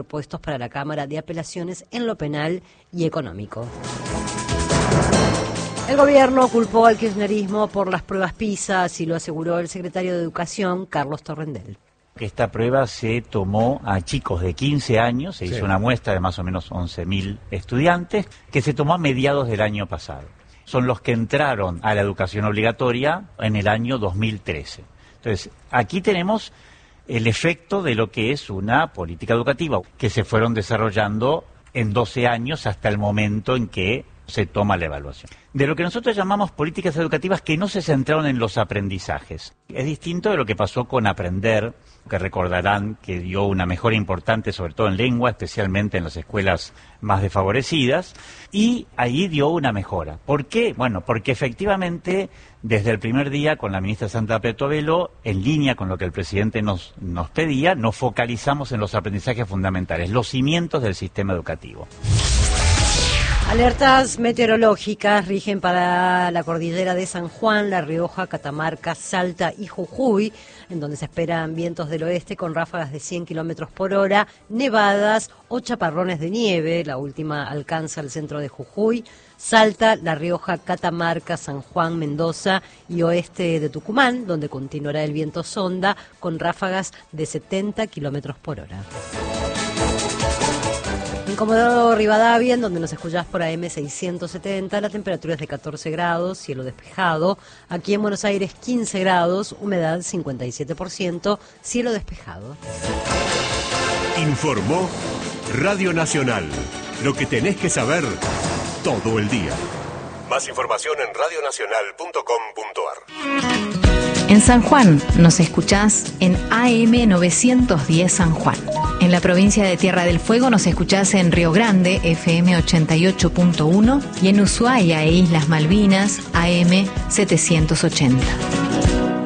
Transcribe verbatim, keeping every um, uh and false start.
propuestos para la Cámara de Apelaciones en lo penal y económico. El gobierno culpó al kirchnerismo por las pruebas PISA, así lo aseguró el secretario de Educación, Carlos Torrendel. Esta prueba se tomó a chicos de quince años, se Sí. hizo una muestra de más o menos once mil estudiantes, que se tomó a mediados del año pasado. Son los que entraron a la educación obligatoria en el año dos mil trece. Entonces, aquí tenemos el efecto de lo que es una política educativa, que se fueron desarrollando en doce años hasta el momento en que se toma la evaluación. De lo que nosotros llamamos políticas educativas que no se centraron en los aprendizajes. Es distinto de lo que pasó con Aprender, que recordarán que dio una mejora importante, sobre todo en lengua, especialmente en las escuelas más desfavorecidas, y ahí dio una mejora. ¿Por qué? Bueno, porque efectivamente, desde el primer día, con la ministra Sandra Petovelo, en línea con lo que el presidente nos, nos pedía, nos focalizamos en los aprendizajes fundamentales, los cimientos del sistema educativo. Alertas meteorológicas rigen para la cordillera de San Juan, La Rioja, Catamarca, Salta y Jujuy, en donde se esperan vientos del oeste con ráfagas de cien kilómetros por hora, nevadas o chaparrones de nieve. La última alcanza el centro de Jujuy, Salta, La Rioja, Catamarca, San Juan, Mendoza y oeste de Tucumán, donde continuará el viento sonda con ráfagas de setenta kilómetros por hora. En Comodoro Rivadavia, en donde nos escuchás por A M seiscientos setenta, la temperatura es de catorce grados, cielo despejado. Aquí en Buenos Aires quince grados, humedad cincuenta y siete por ciento, cielo despejado. Informó Radio Nacional. Lo que tenés que saber todo el día. Más información en radio nacional punto com punto a r. En San Juan nos escuchás en A M novecientos diez San Juan. En la provincia de Tierra del Fuego nos escuchás en Río Grande, F M ochenta y ocho punto uno, y en Ushuaia e Islas Malvinas, A M setecientos ochenta.